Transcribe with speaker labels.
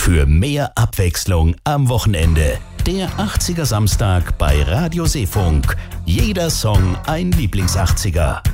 Speaker 1: Für mehr Abwechslung am Wochenende. Der 80er Samstag bei Radio Seefunk. Jeder Song ein Lieblings-80er.